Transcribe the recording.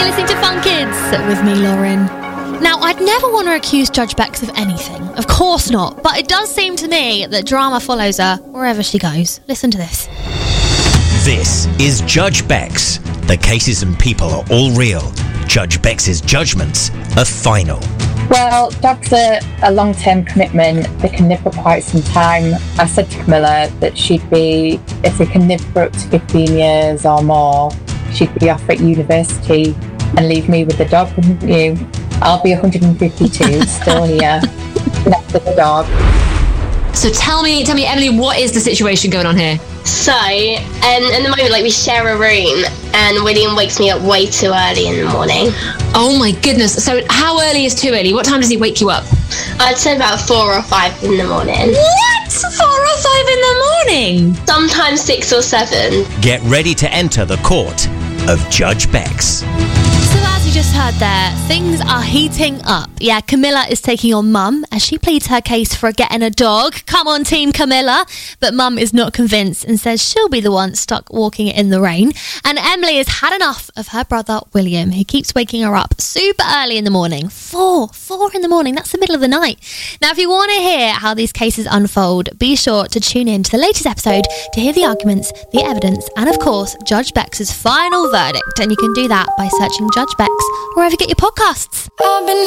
listening to Fun Kids with me, Lauren. Now, I'd never want to accuse Judge Bex of anything. Of course not. But it does seem to me that drama follows her wherever she goes. Listen to this. This is Judge Bex. The cases and people are all real. Judge Bex's judgments are final. Well, dogs are a long-term commitment. They can live for quite some time. I said to Camilla that she'd be, if they can live for up to 15 years or more, she'd be off at university and leave me with the dog, wouldn't you? I'll be 152, still here, left with the dog. So tell me, Emily, what is the situation going on here? So, at the moment, we share a room, and William wakes me up way too early in the morning. Oh my goodness. So how early is too early? What time does he wake you up? I'd say about 4 or 5 in the morning. What? 4 or 5 in the morning? Sometimes 6 or 7. Get ready to enter the court of Judge Bex. So as you just heard there, things are heating up. Yeah, Camilla is taking on Mum as she pleads her case for getting a dog. Come on, Team Camilla. But Mum is not convinced and says she'll be the one stuck walking in the rain. And Emily has had enough of her brother William, who keeps waking her up super early in the morning. 4 in the morning. That's the middle of the night. Now, if you want to hear how these cases unfold, be sure to tune in to the latest episode to hear the arguments, the evidence, and of course, Judge Bex's final verdict. And you can do that by searching Judge Bex wherever you get your podcasts. I've been